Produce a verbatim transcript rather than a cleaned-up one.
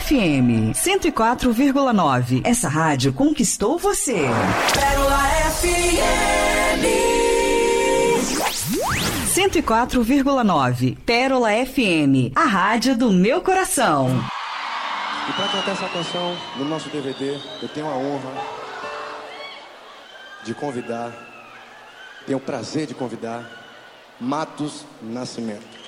F M cento e quatro vírgula nove. Essa rádio conquistou você. Pérola F M cento e quatro vírgula nove. Pérola F M, a rádio do meu coração. E para cantar essa canção no nosso D V D, eu tenho a honra de convidar, tenho o prazer de convidar Matos Nascimento.